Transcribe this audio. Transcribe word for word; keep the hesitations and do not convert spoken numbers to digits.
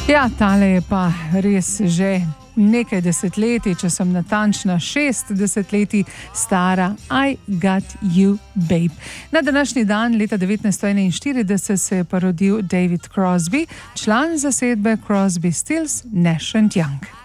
Ja, tale je pa res že nekaj desetletij, če sem natančna, šest desetletij stara I Got You Babe. Na današnji dan, leta devetnajststo enainštirideset, se je pa rodil David Crosby, član zasedbe Crosby, Stills, Nash and Young.